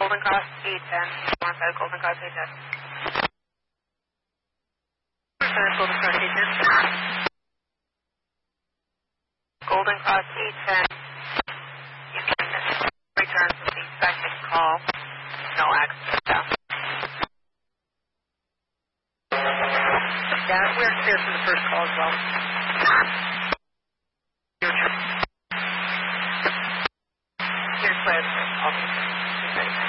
Golden Cross 810. One side, Golden Cross 810. Golden Cross 810. Golden Cross 810. You can return to the second call. No accident. Yeah, we're clear for the first call as well. Your turn. Here's where the first call.